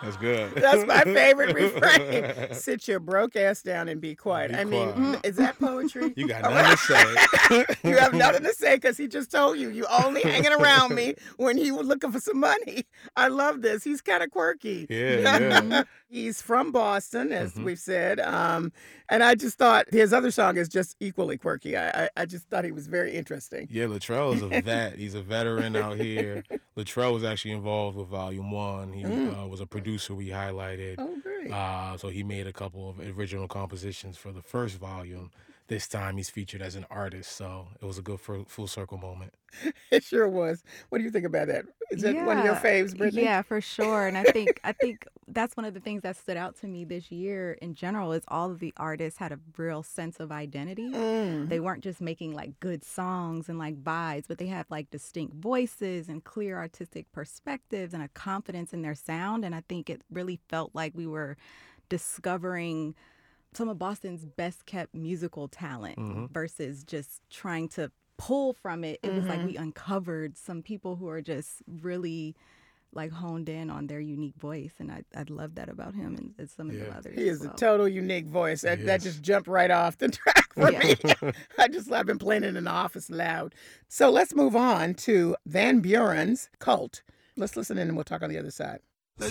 That's good. That's my favorite refrain. Sit your broke ass down and be quiet. Be I mean, quiet. is that poetry? You got nothing to say. You have nothing to say because he just told you only hanging around me when he was looking for some money. I love this. He's kind of quirky. Yeah. He's from Boston, as Mhm. we've said. And I just thought his other song is just equally quirky. I just thought he was very interesting. Yeah, Latrell is a vet. He's a veteran out here. Latrell was actually involved with Volume 1. He was a producer we highlighted. Oh, great. So he made a couple of original compositions for the first volume. This time he's featured as an artist, so it was a good full circle moment. It sure was. What do you think about that? Is that one of your faves, Brittany? Yeah, for sure. And I think that's one of the things that stood out to me this year in general is all of the artists had a real sense of identity. They weren't just making like good songs and like vibes, but they had like distinct voices and clear artistic perspectives and a confidence in their sound. And I think it really felt like we were discovering some of Boston's best kept musical talent versus just trying to pull from it. It was like we uncovered some people who are just really like honed in on their unique voice, and I love that about him and some of the others. He is as well. a total unique voice. That Yes. just jumped right off the track for Yeah. me. I've been playing it in the office loud. So let's move on to Van Buren's Cult. Let's listen in and we'll talk on the other side.